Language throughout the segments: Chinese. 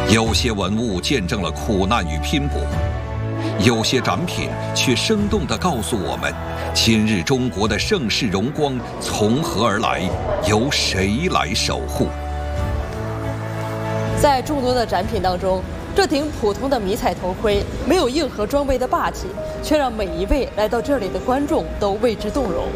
有些文物见证了苦难与拼搏，有些展品却生动地告诉我们，今日中国的盛世荣光从何而来，由谁来守护？ 在众多的展品当中，这顶普通的迷彩头盔没有硬核装备的霸气，却让每一位来到这里的观众都为之动容。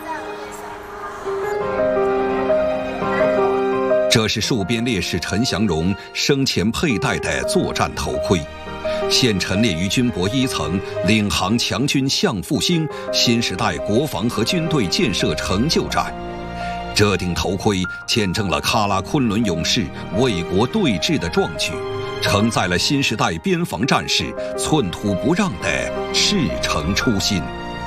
这是戍边烈士陈祥荣生前佩戴的作战头盔，现陈列于军博一层领航强军向复兴新时代国防和军队建设成就展。这顶头盔见证了喀拉昆仑勇士为国对峙的壮举，承载了新时代边防战士寸土不让的赤诚初心。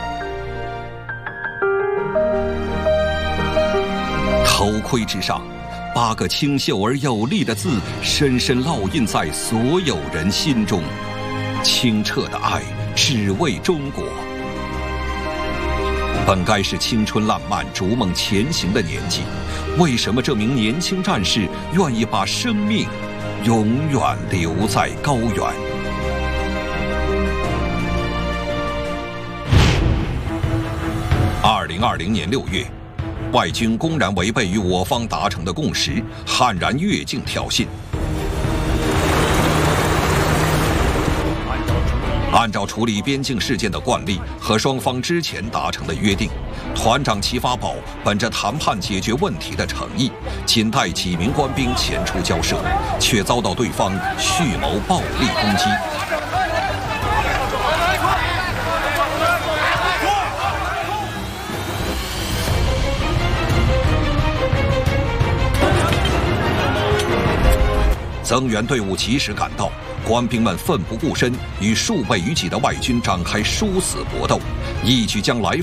头盔之上，8个清秀而有力的字深深烙印在所有人心中：清澈的爱，只为中国。本该是青春烂漫、逐梦前行的年纪，为什么这名年轻战士愿意把生命永远留在高原？2020年6月，外军公然违背与我方达成的共识，悍然越境挑衅。按照处理边境事件的惯例和双方之前达成的约定，团长齐发宝本着谈判解决问题的诚意，仅带几名官兵前出交涉，却遭到对方蓄谋暴力攻击。增援队伍及时赶到，官兵们奋不顾身，与数倍于己的外军展开殊死搏斗，一举将来